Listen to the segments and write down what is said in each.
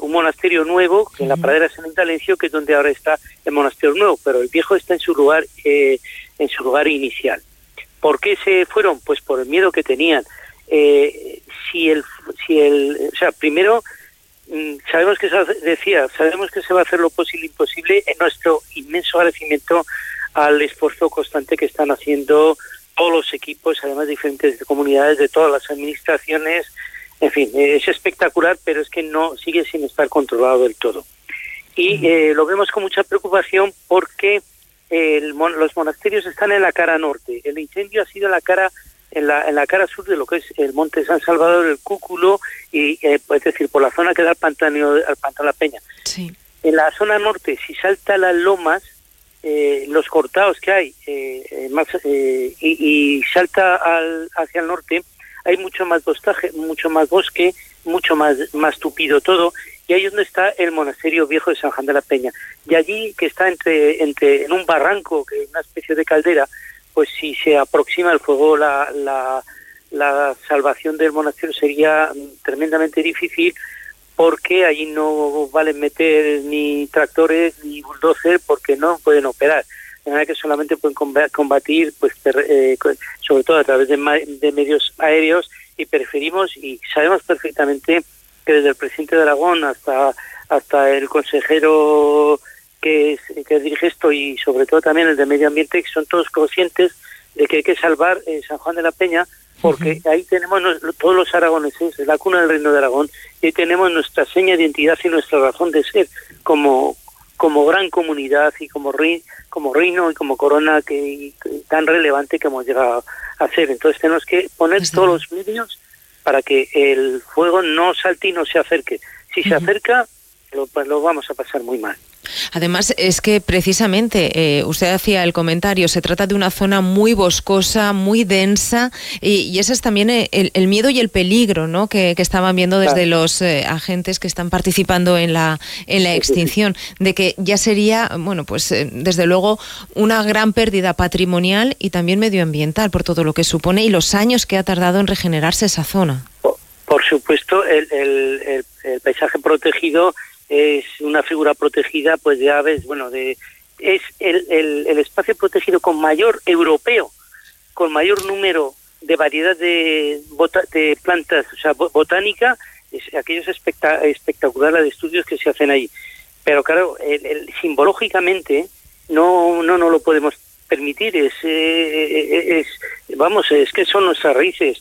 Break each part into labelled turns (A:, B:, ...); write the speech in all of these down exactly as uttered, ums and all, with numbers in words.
A: un monasterio nuevo en la pradera de San Indalencio, que es donde ahora está el monasterio nuevo, pero el viejo está en su lugar, eh, en su lugar inicial. ¿Por qué se fueron? Pues por el miedo que tenían. Eh, si el, si el, o sea, primero sabemos que se decía, sabemos que se va a hacer lo posible e imposible, en nuestro inmenso agradecimiento al esfuerzo constante que están haciendo todos los equipos, además de diferentes comunidades, de todas las administraciones. En fin, es espectacular, pero es que no sigue sin estar controlado del todo. Y eh, lo vemos con mucha preocupación porque eh, el, los monasterios están en la cara norte. El incendio ha sido en la cara en la en la cara sur de lo que es el Monte San Salvador, el Cúculo, y eh, es decir, por la zona que da al pantano, al pantano La Peña. Sí. En la zona norte, si salta las lomas, eh, los cortados que hay, eh, más eh, y, y salta al, hacia el norte, hay mucho más bostaje, mucho más bosque, mucho más más tupido todo, y ahí es donde está el monasterio viejo de San Juan de la Peña. Y allí, que está entre entre en un barranco, que es una especie de caldera, pues si se aproxima el fuego, la, la, la salvación del monasterio sería tremendamente difícil, porque allí no valen meter ni tractores ni bulldozer, porque no pueden operar. De manera que solamente pueden combatir, pues eh, sobre todo a través de, de medios aéreos, y preferimos, y sabemos perfectamente que desde el presidente de Aragón hasta hasta el consejero que, es, que dirige esto, y sobre todo también el de Medio Ambiente, que son todos conscientes de que hay que salvar eh, San Juan de la Peña, porque uh-huh. ahí tenemos nos, todos los aragoneses, es la cuna del Reino de Aragón, y ahí tenemos nuestra seña de identidad y nuestra razón de ser como como gran comunidad y como rey, como reino y como corona que, que tan relevante que hemos llegado a ser. Entonces tenemos que poner uh-huh. todos los medios para que el fuego no salte y no se acerque. Si uh-huh. se acerca, lo, lo vamos a pasar muy mal.
B: Además, es que precisamente, eh, usted hacía el comentario, se trata de una zona muy boscosa, muy densa, y, y ese es también el, el miedo y el peligro, ¿no?, que, que estaban viendo desde claro. los eh, agentes que están participando en la en la extinción, de que ya sería, bueno, pues eh, desde luego una gran pérdida patrimonial y también medioambiental por todo lo que supone y los años que ha tardado en regenerarse esa zona.
A: Por, por supuesto, el, el, el, el paisaje protegido es una figura protegida, pues de aves, bueno, de es el, el, el espacio protegido con mayor europeo, con mayor número de variedad de, bota, de plantas, o sea, botánica, es, aquello es espectac- espectacular, la de estudios que se hacen ahí. Pero claro, el, el, simbológicamente no, no, no lo podemos permitir, es, eh, es, vamos, es que son nuestras raíces,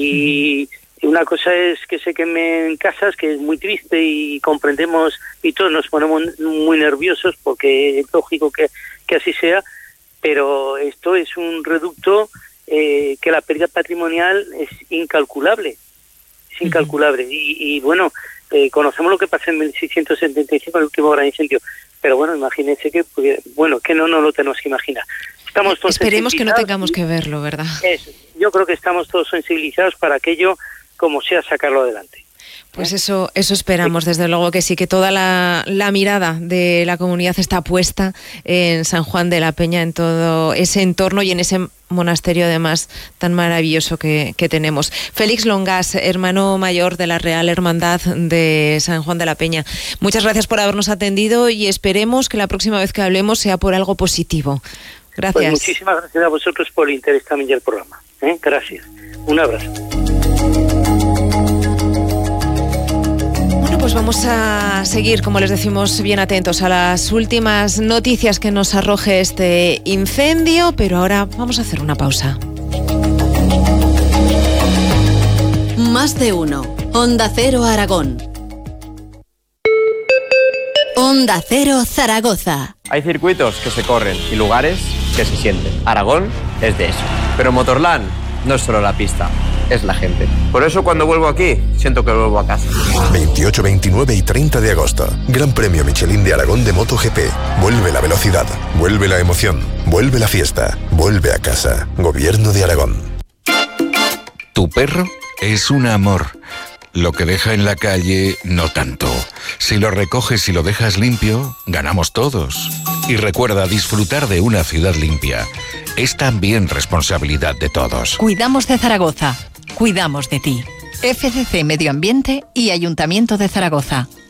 A: y una cosa es que se quemen casas, que es muy triste y comprendemos, y todos nos ponemos muy nerviosos porque es lógico que, que así sea, pero esto es un reducto eh, que la pérdida patrimonial es incalculable, es incalculable. Y, y bueno, eh, conocemos lo que pasó en mil seiscientos setenta y cinco, el último gran incendio, pero bueno, imagínense que, bueno, que no, no lo tenemos que imaginar. Estamos todos
B: Esperemos que no tengamos que verlo, ¿verdad?
A: Es, yo creo que estamos todos sensibilizados para aquello, como sea, sacarlo adelante.
B: Pues eso eso esperamos, desde luego que sí, que toda la, la mirada de la comunidad está puesta en San Juan de la Peña, en todo ese entorno y en ese monasterio además tan maravilloso que, que tenemos. Félix Longas, hermano mayor de la Real Hermandad de San Juan de la Peña, muchas gracias por habernos atendido y esperemos que la próxima vez que hablemos sea por algo positivo. Gracias.
A: Pues muchísimas gracias a vosotros por el interés también del programa. ¿eh? Gracias. Un abrazo.
B: Pues vamos a seguir, como les decimos, bien atentos a las últimas noticias que nos arroje este incendio, pero ahora vamos a hacer una pausa.
C: Más de uno. Onda Cero Aragón. Onda Cero Zaragoza.
D: Hay circuitos que se corren y lugares que se sienten. Aragón es de eso. Pero Motorland no es solo la pista, es la gente. Por eso cuando vuelvo aquí, siento que vuelvo a casa.
E: veintiocho, veintinueve y treinta de agosto. Gran Premio Michelin de Aragón de MotoGP. Vuelve la velocidad, vuelve la emoción, vuelve la fiesta, vuelve a casa. Gobierno de Aragón.
F: Tu perro es un amor. Lo que deja en la calle, no tanto. Si lo recoges y lo dejas limpio, ganamos todos. Y recuerda, disfrutar de una ciudad limpia es también responsabilidad de todos.
G: Cuidamos de Zaragoza. Cuidamos de ti. F C C Medio Ambiente y Ayuntamiento de Zaragoza.